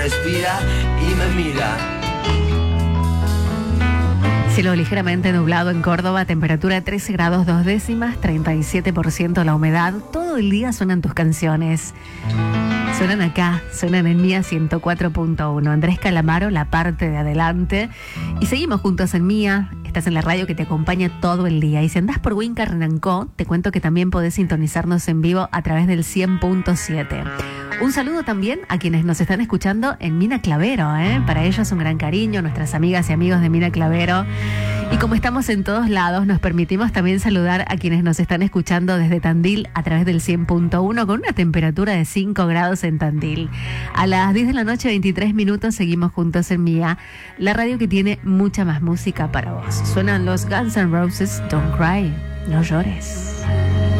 Respira y me mira. Cielo ligeramente nublado en Córdoba, temperatura 13 grados 2 décimas, 37% la humedad. Todo el día suenan tus canciones. Suenan acá, suenan en Mía 104.1. Andrés Calamaro, la parte de adelante. Y seguimos juntos en Mía. Estás en la radio que te acompaña todo el día. Y si andás por Winca Renancó, te cuento que también podés sintonizarnos en vivo a través del 100.7. Un saludo también a quienes nos están escuchando en Mina Clavero, Para ellos un gran cariño, nuestras amigas y amigos de Mina Clavero. Y como estamos en todos lados, nos permitimos también saludar a quienes nos están escuchando desde Tandil a través del 100.1 con una temperatura de 5 grados en Tandil. A las 10 de la noche, 23 minutos, seguimos juntos en Mía, la radio que tiene mucha más música para vos. Suenan los Guns N' Roses, Don't Cry, no llores.